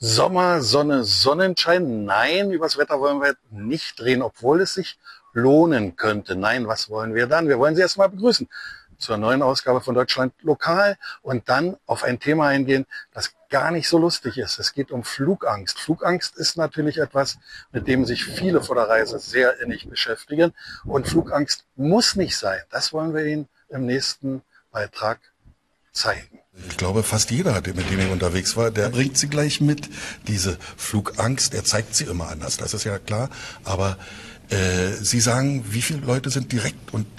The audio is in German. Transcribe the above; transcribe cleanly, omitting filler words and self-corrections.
Sommer, Sonne, Sonnenschein. Nein, übers Wetter wollen wir nicht reden, obwohl es sich lohnen könnte. Nein, was wollen wir dann? Wir wollen Sie erstmal begrüßen zur neuen Ausgabe von Deutschland Lokal und dann auf ein Thema eingehen, das gar nicht so lustig ist. Es geht um Flugangst. Flugangst ist natürlich etwas, mit dem sich viele vor der Reise sehr innig beschäftigen. Und Flugangst muss nicht sein. Das wollen wir Ihnen im nächsten Beitrag zeigen. Ich glaube, fast jeder, mit dem ich unterwegs war, der bringt sie gleich mit, diese Flugangst. Er zeigt sie immer anders, das ist ja klar. Aber Sie sagen, wie viele Leute sind direkt und